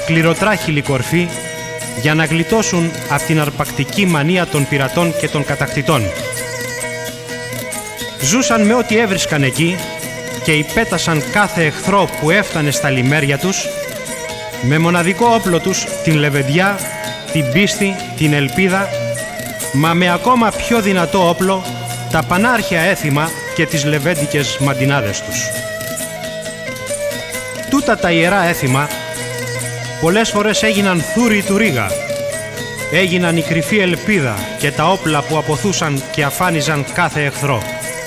σκληροτράχηλη κορφή για να γλιτώσουν από την αρπακτική μανία των πειρατών και των κατακτητών. Ζούσαν με ό,τι έβρισκαν εκεί και υπέτασαν κάθε εχθρό που έφτανε στα λιμέρια τους, με μοναδικό όπλο τους την λεβεντιά, την πίστη, την ελπίδα, μα με ακόμα πιο δυνατό όπλο τα πανάρχια έθιμα και τις λεβέντικες μαντινάδες τους. Τούτα τα ιερά έθιμα πολλές φορές έγιναν θούροι του Ρήγα, έγιναν η κρυφή ελπίδα και τα όπλα που αποθούσαν και αφάνιζαν κάθε εχθρό.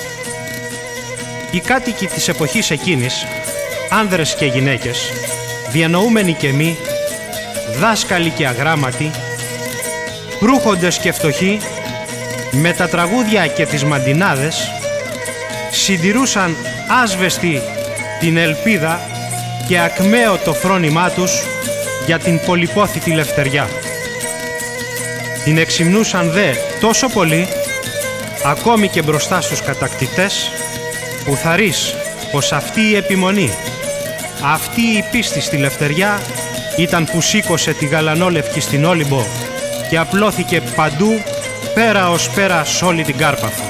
Οι κάτοικοι της εποχής εκείνης, άνδρες και γυναίκες, διανοούμενοι και μη, δάσκαλοι και αγράμματοι, προύχοντες και φτωχοί, με τα τραγούδια και τις μαντινάδες, συντηρούσαν άσβεστη την ελπίδα και ακμαίο το φρόνημά τους για την πολυπόθητη λευτεριά. Την εξυμνούσαν δε τόσο πολύ, ακόμη και μπροστά στους κατακτητές, που θαρείς πως αυτή η επιμονή, αυτή η πίστη στη λευτεριά ήταν που σήκωσε τη γαλανόλευκη στην Όλυμπο και απλώθηκε παντού πέρα ως πέρα σ' όλη την Κάρπαθο.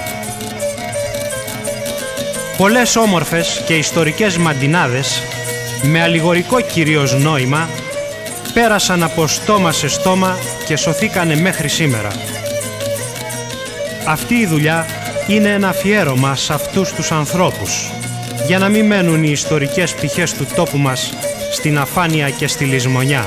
Πολλές όμορφες και ιστορικές μαντινάδες, με αλληγορικό κυρίως νόημα, πέρασαν από στόμα σε στόμα και σωθήκανε μέχρι σήμερα. Αυτή η δουλειά είναι ένα αφιέρωμα σε αυτούς τους ανθρώπους, για να μην μένουν οι ιστορικές πτυχές του τόπου μας στην αφάνεια και στη λησμονιά.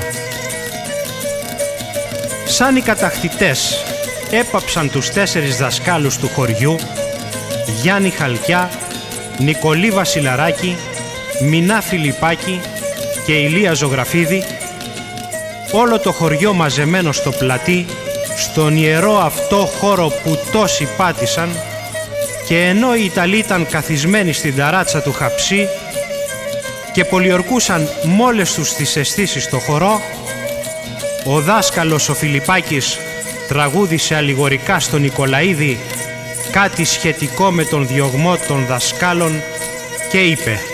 Σαν οι κατακτητές έπαψαν τους 4 δασκάλους του χωριού, Γιάννη Χαλκιά, Νικολή Βασιλαράκη, Μινά Φιλιππάκη και Ηλία Ζωγραφίδη, όλο το χωριό μαζεμένο στο πλατή, στον ιερό αυτό χώρο που τόσοι πάτησαν, και ενώ οι Ιταλοί ήταν καθισμένοι στην ταράτσα του Χαψί και πολιορκούσαν μόλες τους τις αισθήσεις στο χορό, ο δάσκαλος ο Φιλιππάκης τραγούδισε αλληγορικά στον Νικολαίδη κάτι σχετικό με τον διωγμό των δασκάλων και είπε: